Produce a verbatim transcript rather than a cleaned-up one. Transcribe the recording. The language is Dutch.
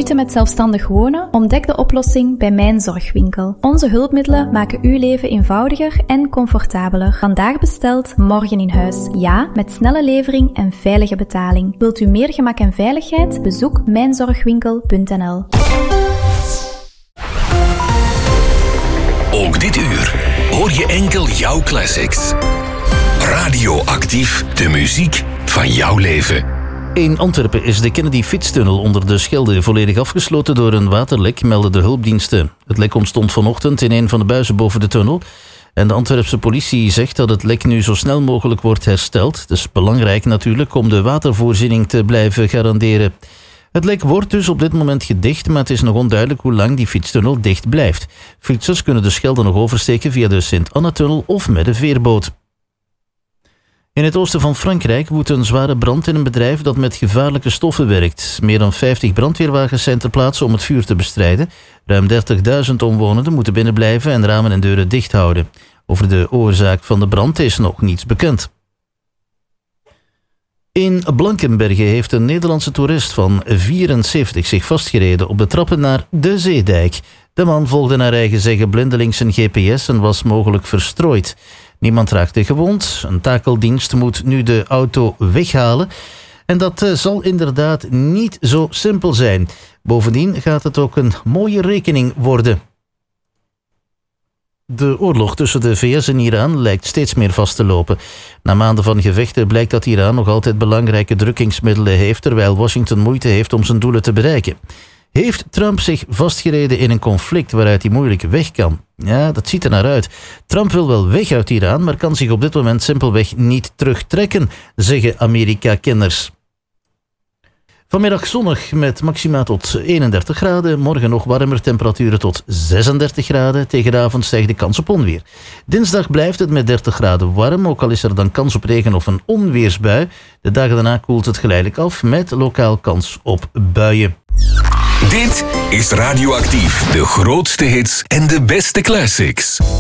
moeite met zelfstandig wonen? Ontdek de oplossing bij Mijn Zorgwinkel. Onze hulpmiddelen maken uw leven eenvoudiger en comfortabeler. Vandaag besteld, morgen in huis. Ja, met snelle levering en veilige betaling. Wilt u meer gemak en veiligheid? Bezoek mijn zorgwinkel punt n l. Ook dit uur hoor je enkel jouw classics. Radioactief, de muziek van jouw leven. In Antwerpen is de Kennedy-fietstunnel onder de Schelde volledig afgesloten door een waterlek, melden de hulpdiensten. Het lek ontstond vanochtend in een van de buizen boven de tunnel. En de Antwerpse politie zegt dat het lek nu zo snel mogelijk wordt hersteld. Het is belangrijk natuurlijk om de watervoorziening te blijven garanderen. Het lek wordt dus op dit moment gedicht, maar het is nog onduidelijk hoe lang die fietstunnel dicht blijft. Fietsers kunnen de Schelde nog oversteken via de Sint-Anna-tunnel of met een veerboot. In het oosten van Frankrijk woedt een zware brand in een bedrijf dat met gevaarlijke stoffen werkt. Meer dan vijftig brandweerwagens zijn ter plaatse om het vuur te bestrijden. Ruim dertigduizend omwonenden moeten binnenblijven en ramen en deuren dicht houden. Over de oorzaak van de brand is nog niets bekend. In Blankenberge heeft een Nederlandse toerist van vierenzeventig zich vastgereden op de trappen naar de Zeedijk. De man volgde naar eigen zeggen blindelings een G P S en was mogelijk verstrooid. Niemand raakte gewond. Een takeldienst moet nu de auto weghalen. En dat uh, zal inderdaad niet zo simpel zijn. Bovendien gaat het ook een mooie rekening worden. De oorlog tussen de V S en Iran lijkt steeds meer vast te lopen. Na maanden van gevechten blijkt dat Iran nog altijd belangrijke drukkingsmiddelen heeft, terwijl Washington moeite heeft om zijn doelen te bereiken. Heeft Trump zich vastgereden in een conflict waaruit hij moeilijk weg kan? Ja, dat ziet er naar uit. Trump wil wel weg uit Iran, maar kan zich op dit moment simpelweg niet terugtrekken, zeggen Amerika-kenners. Vanmiddag zonnig met maxima tot eenendertig graden. Morgen nog warmer, temperaturen tot zesendertig graden. Tegen de avond stijgt de kans op onweer. Dinsdag blijft het met dertig graden warm, ook al is er dan kans op regen of een onweersbui. De dagen daarna koelt het geleidelijk af met lokaal kans op buien. Dit is Radioactief, de grootste hits en de beste classics.